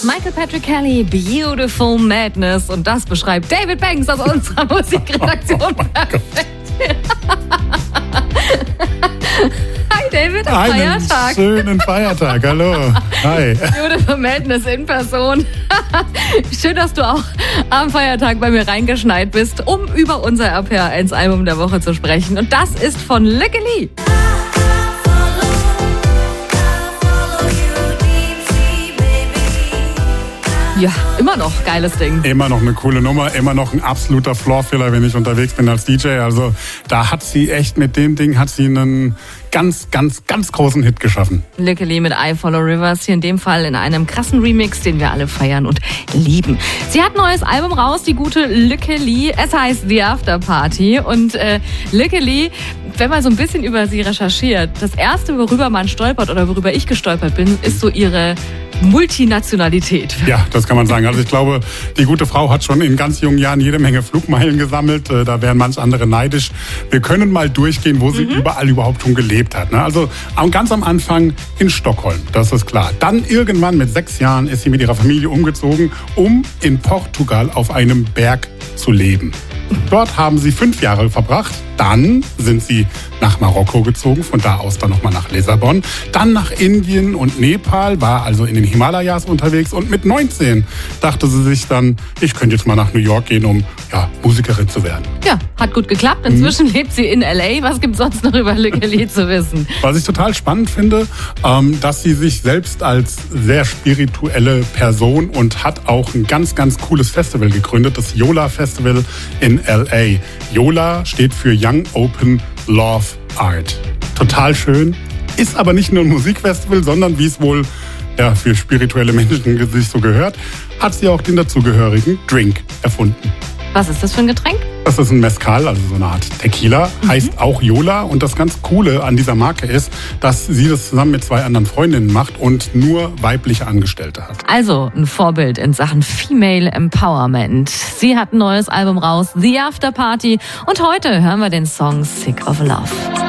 Michael Patrick Kelly, Beautiful Madness. Und das beschreibt David Banks aus unserer Musikredaktion perfekt. Hi David, am Feiertag. Schönen Feiertag, hallo. Hi. Beautiful Madness in Person. Schön, dass du auch am Feiertag bei mir reingeschneit bist, um über unser RPR1-Album der Woche zu sprechen. Und das ist von Lykke Li. Ja, immer noch geiles Ding. Immer noch eine coole Nummer, immer noch ein absoluter Floorfiller, wenn ich unterwegs bin als DJ. Also da hat sie echt mit dem Ding einen ganz großen Hit geschaffen. Lykke Li mit I Follow Rivers, hier in dem Fall in einem krassen Remix, den wir alle feiern und lieben. Sie hat ein neues Album raus, die gute Lykke Li. Es heißt The After Party. Und Lykke Li, wenn man so ein bisschen über sie recherchiert, das Erste, worüber man stolpert oder worüber ich gestolpert bin, ist so ihre Multinationalität. Ja, das kann man sagen. Also ich glaube, die gute Frau hat schon in ganz jungen Jahren jede Menge Flugmeilen gesammelt. Da wären manch andere neidisch. Wir können mal durchgehen, wo sie überall überhaupt schon gelebt hat. Also ganz am Anfang in Stockholm, das ist klar. Dann irgendwann mit 6 Jahren ist sie mit ihrer Familie umgezogen, um in Portugal auf einem Berg zu leben. Dort haben sie 5 Jahre verbracht. Dann sind sie nach Marokko gezogen, von da aus dann nochmal nach Lissabon. Dann nach Indien und Nepal, war also in den Himalayas unterwegs. Und mit 19 dachte sie sich dann, ich könnte jetzt mal nach New York gehen, um Musikerin zu werden. Ja, hat gut geklappt. Inzwischen lebt sie in L.A. Was gibt es sonst noch über Lykke Li zu wissen? Was ich total spannend finde, dass sie sich selbst als sehr spirituelle Person und hat auch ein ganz cooles Festival gegründet, das Yola Festival in L.A. Yola steht für Young Open Love Art. Total schön. Ist aber nicht nur ein Musikfestival, sondern wie es wohl für spirituelle Menschen sich so gehört, hat sie auch den dazugehörigen Drink erfunden. Was ist das für ein Getränk? Das ist ein Mezcal, also so eine Art Tequila, heißt auch Yola. Und das ganz Coole an dieser Marke ist, dass sie das zusammen mit 2 anderen Freundinnen macht und nur weibliche Angestellte hat. Also ein Vorbild in Sachen Female Empowerment. Sie hat ein neues Album raus, The After Party. Und heute hören wir den Song Sick of Love.